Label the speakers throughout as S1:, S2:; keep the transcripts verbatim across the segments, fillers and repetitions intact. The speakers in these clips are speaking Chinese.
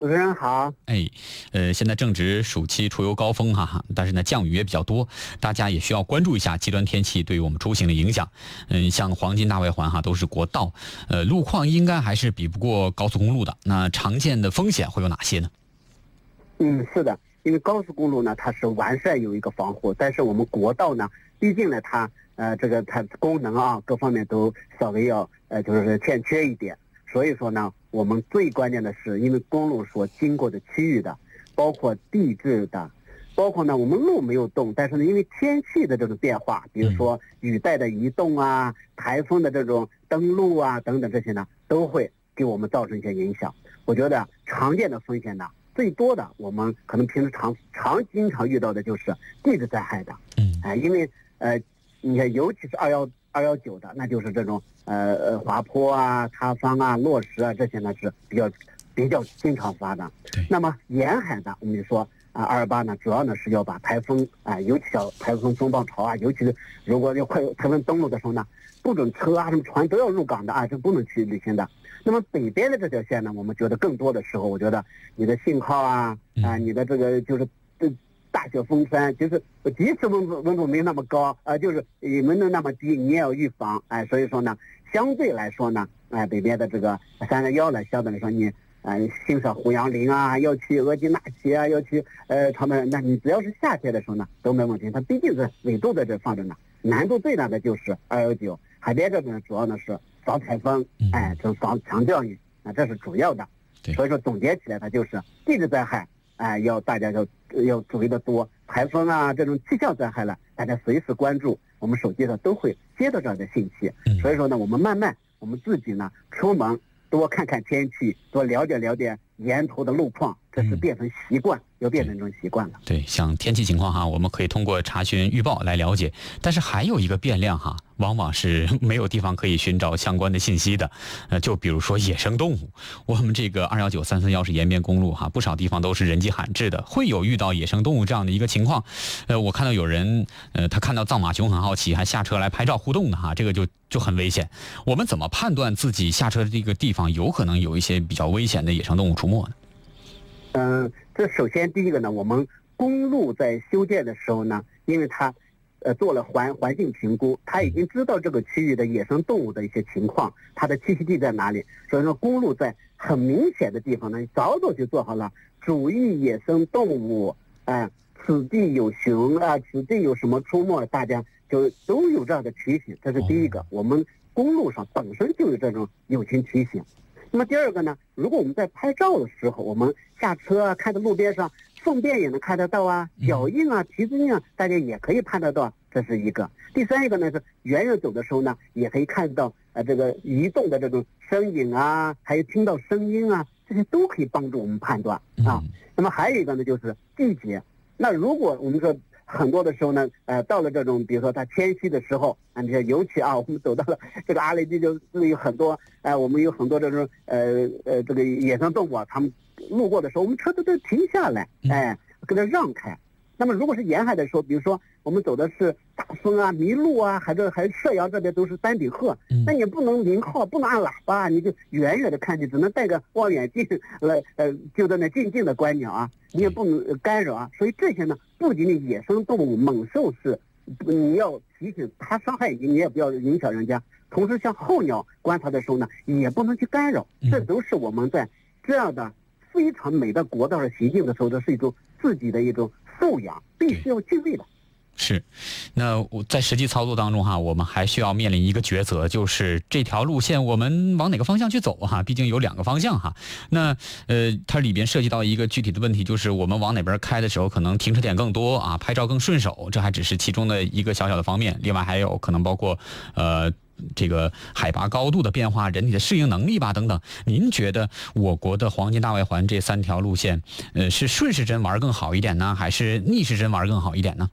S1: 主持人好。
S2: 哎，呃，现在正值暑期出游高峰哈哈，但是呢降雨也比较多，大家也需要关注一下极端天气对于我们出行的影响。嗯，像黄金大外环哈都是国道，呃，路况应该还是比不过高速公路的。那常见的风险会有哪些呢？
S1: 嗯，是的，因为高速公路呢它是完善有一个防护，但是我们国道呢，毕竟呢它呃这个它功能啊各方面都稍微要呃就是欠缺一点。所以说呢，我们最关键的是，因为公路所经过的区域的，包括地质的，包括呢我们路没有动，但是呢因为天气的这种变化，比如说雨带的移动啊、台风的这种登陆啊等等这些呢，都会给我们造成一些影响。我觉得常见的风险呢，最多的我们可能平时常常经常遇到的就是地质灾害的。
S2: 嗯，
S1: 哎、呃，因为呃，你看尤其是二幺二幺九的，那就是这种呃呃滑坡啊、塌方啊、落石啊，这些呢是比较比较经常发的。那么沿海的，我们就说啊，二二八呢，主要呢是要把台风啊、呃，尤其叫台风风暴潮啊，尤其是如果要快台风登陆的时候呢，不准车啊、什么船都要入港的啊，这不能去旅行的。那么北边的这条线呢，我们觉得更多的时候，我觉得你的信号啊啊、呃，你的这个就是这。大雪封山，就是即使温度温度没那么高，呃，就是也没能那么低，你也要预防，哎，所以说呢，相对来说呢，哎，北边的这个三二幺呢，相对来说你，呃，欣赏胡杨林啊，要去额济纳旗啊，要去呃长白，那你只要是夏天的时候呢，都没问题。它毕竟是纬度在这放着呢，难度最大的就是二幺九，海边这边主要呢是防台风，哎，这防强降雨，啊，这是主要的。所以说总结起来，它就是地质灾害。哎，要大家要要注意的多，台风啊这种气象灾害了，大家随时关注，我们手机上都会接到这样的信息。所以说呢，我们慢慢我们自己呢出门多看看天气，多了解了解沿途的路况，这是变成习惯，嗯、要变成一种习惯了。
S2: 对，像天气情况哈，我们可以通过查询预报来了解，但是还有一个变量哈，往往是没有地方可以寻找相关的信息的。呃，就比如说野生动物，我们这个二幺九三四幺是延边公路哈，不少地方都是人迹罕至的，会有遇到野生动物这样的一个情况。呃，我看到有人呃，他看到藏马熊很好奇，还下车来拍照互动的哈，这个就就很危险。我们怎么判断自己下车的这个地方有可能有一些比较危险的野生动物出没呢？
S1: 嗯、呃，这首先第一个呢，我们公路在修建的时候呢，因为它呃做了环环境评估，它已经知道这个区域的野生动物的一些情况，它的栖息地在哪里，所以说公路在很明显的地方呢，早早就做好了注意野生动物，哎、呃，此地有熊啊，此地有什么出没，大家就都有这样的提醒，这是第一个，我们公路上本身就有这种友情提醒。那么第二个呢，如果我们在拍照的时候，我们下车啊，看到路边上粪便也能看得到啊，脚印啊、蹄子印啊，大家也可以判得到，这是一个。第三一个呢是远远走的时候呢，也可以看到呃这个移动的这种身影啊，还有听到声音啊，这些都可以帮助我们判断啊。那么还有一个呢就是季节，那如果我们说很多的时候呢，呃，到了这种，比如说它迁徙的时候，啊，你看，尤其啊，我们走到了这个阿雷地，就是有很多，哎、呃，我们有很多这种，呃呃，这个野生动物啊，他们路过的时候，我们车都都停下来，哎，给它让开。那么如果是沿海的时候，比如说我们走的是大风啊、麋鹿啊，还是还是射阳这边都是丹顶鹤，那你不能鸣号，不能按喇叭，你就远远的看去，只能带个望远镜来，呃，就在那静静的观鸟啊，你也不能干扰啊。所以这些呢，不仅仅野生动物、猛兽是你要提醒它伤害你，你也不要影响人家。同时，像候鸟观察的时候呢，也不能去干扰，这都是我们在这样的非常美的国道上行进的时候，这是一种自己的一种素养，必须要敬畏的。
S2: 是，那我在实际操作当中哈，我们还需要面临一个抉择，就是这条路线我们往哪个方向去走哈？毕竟有两个方向哈。那呃，它里边涉及到一个具体的问题，就是我们往哪边开的时候，可能停车点更多啊，拍照更顺手，这还只是其中的一个小小的方面。另外还有可能包括呃。这个海拔高度的变化，人体的适应能力吧，等等。您觉得我国的黄金大外环这三条路线，呃，是顺时针玩更好一点呢，还是逆时针玩更好一点呢？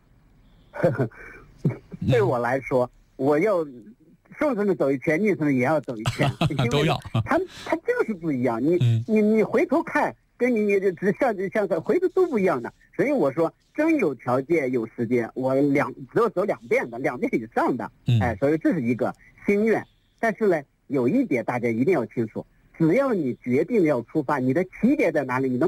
S1: 对我来说，我要顺时针走一圈，逆时针也要走一圈，
S2: 都要。
S1: 它它就是不一样，你、嗯、你你回头看，跟你你只向向上回头都不一样的。所以我说，真有条件有时间，我两只有走两遍的，两遍以上的，哎，所以这是一个心愿。但是呢，有一点大家一定要清楚， 只要你决定要出发，你的起点在哪里，你的